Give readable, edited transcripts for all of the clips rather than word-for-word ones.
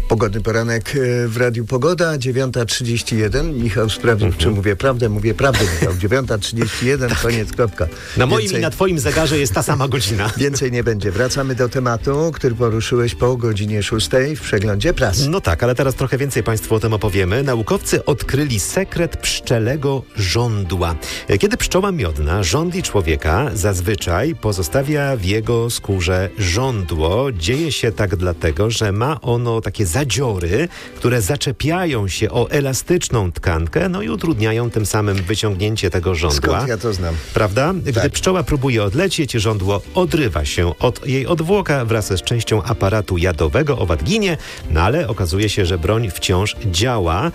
Pogodny poranek w Radiu Pogoda, 9:31. Michał sprawdził, czy mówię prawdę. Mówię prawdę, Michał. 9:31, koniec, kropka. Na moim i na twoim zegarze jest ta sama godzina. Więcej nie będzie. Wracamy do tematu, który poruszyłeś po godzinie 6:00 w przeglądzie prasy. No tak, ale teraz trochę więcej Państwu o tym opowiemy. Naukowcy odkryli sekret pszczelego żądła. Kiedy pszczoła miodna żądli człowieka, zazwyczaj pozostawia w jego skórze żądło. Dzieje się tak dlatego, że ma ono takie zadziory, które zaczepiają się o elastyczną tkankę, no i utrudniają tym samym wyciągnięcie tego żądła. Skąd ja to znam? Prawda? Gdy Tak. pszczoła próbuje odlecieć, żądło odrywa się od jej odwłoka wraz z częścią aparatu jadowego, owad ginie, no ale okazuje się, że broń wciąż działa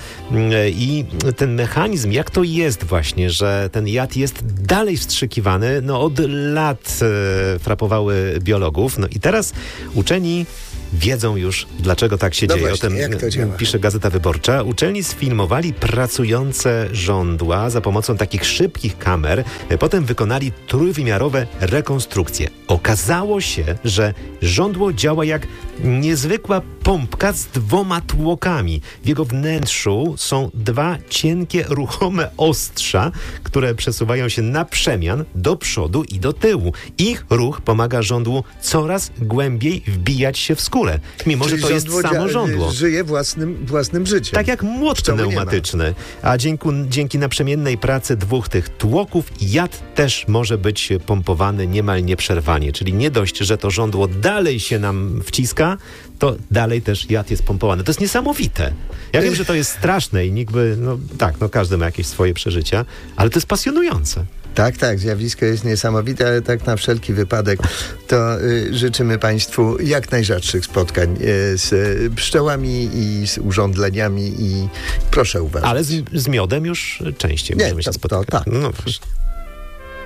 i ten mechanizm, jak to jest właśnie, że ten jad jest dalej wstrzykiwany, no od lat frapowały biologów, no i teraz uczeni wiedzą już, dlaczego tak się dzieje. Właśnie, o tym jak to działa? pisze Gazeta Wyborcza. Uczelni sfilmowali pracujące żądła za pomocą takich szybkich kamer. Potem wykonali trójwymiarowe rekonstrukcje. Okazało się, że żądło działa jak niezwykła pompka z 2 tłokami. W jego wnętrzu są 2 cienkie, ruchome ostrza, które przesuwają się na przemian do przodu i do tyłu. Ich ruch pomaga żądłu coraz głębiej wbijać się w skórę, mimo Czyli że to jest samo żądło. Żyje własnym życiem. Tak jak młot Pszczoły nie ma. pneumatyczny. A dzięki naprzemiennej pracy 2 tych tłoków jad też może być pompowany niemal nieprzerwanie. Czyli nie dość, że to żądło dalej się nam wciska, to dalej też jad jest pompowany. To jest niesamowite. Ja wiem, że to jest straszne i nikt by, każdy ma jakieś swoje przeżycia, ale to jest pasjonujące. Tak, zjawisko jest niesamowite, ale tak na wszelki wypadek to życzymy Państwu jak najrzadszych spotkań z pszczołami i z urządleniami i proszę uważać. Ale z miodem już częściej możemy się spotykać. Tak. No właśnie.